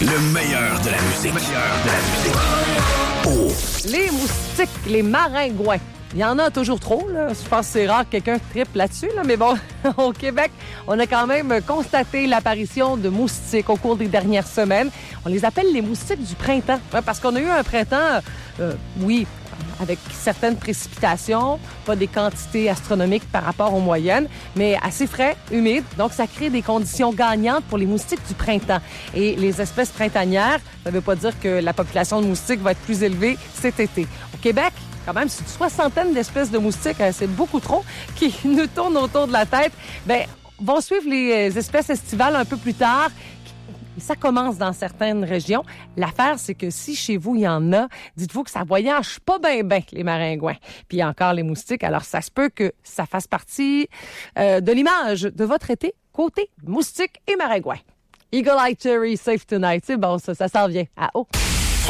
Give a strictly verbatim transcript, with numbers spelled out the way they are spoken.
Le meilleur de la musique. Le meilleur de la musique. Oh. Les moustiques, les maringouins. Il y en a toujours trop, là. Je pense que c'est rare que quelqu'un triple là-dessus, là. Mais bon, au Québec, on a quand même constaté l'apparition de moustiques au cours des dernières semaines. On les appelle les moustiques du printemps, hein, parce qu'on a eu un printemps, euh, oui, avec certaines précipitations, pas des quantités astronomiques par rapport aux moyennes, mais assez frais, humide. Donc, ça crée des conditions gagnantes pour les moustiques du printemps. Et les espèces printanières, ça ne veut pas dire que la population de moustiques va être plus élevée cet été. Au Québec, quand même, c'est une soixantaine d'espèces de moustiques, hein, c'est beaucoup trop, qui nous tournent autour de la tête. Bien, vont suivre les espèces estivales un peu plus tard. Ça commence dans certaines régions. L'affaire, c'est que si chez vous, il y en a, dites-vous que ça voyage pas bien, bien, les maringouins. Puis il y a encore les moustiques. Alors, ça se peut que ça fasse partie euh, de l'image de votre été, côté moustiques et maringouins. Eagle Eye Cherry, Safe Tonight. C'est bon, ça, ça s'en vient. À haut.